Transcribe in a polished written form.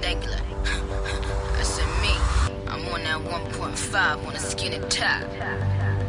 regular. I said me, I'm on that 1.5 on a skinny top.